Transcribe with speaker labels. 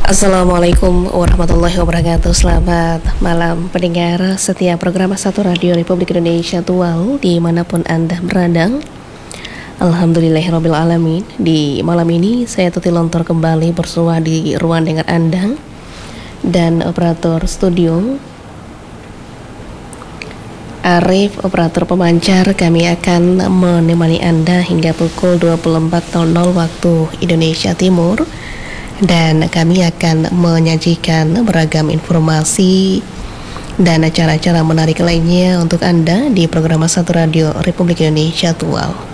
Speaker 1: Assalamualaikum warahmatullahi wabarakatuh. Selamat malam pendengar setiap program Satu Radio Republik Indonesia Tual dimanapun Anda berada. Alhamdulillahirrabbilalamin. Di malam ini saya Tuti Lontor kembali bersua di ruang dengar Anda. Dan operator studio Arif, operator pemancar, kami akan menemani Anda hingga pukul 24.00 waktu Indonesia Timur. Dan kami akan menyajikan beragam informasi dan acara-acara menarik lainnya untuk Anda di program Satu Radio Republik Indonesia Tual.